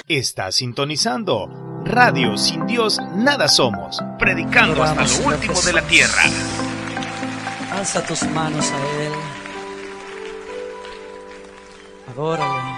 Está sintonizando Radio Sin Dios Nada Somos, predicando hasta lo último de la tierra. Alza tus manos a Él. Adórale.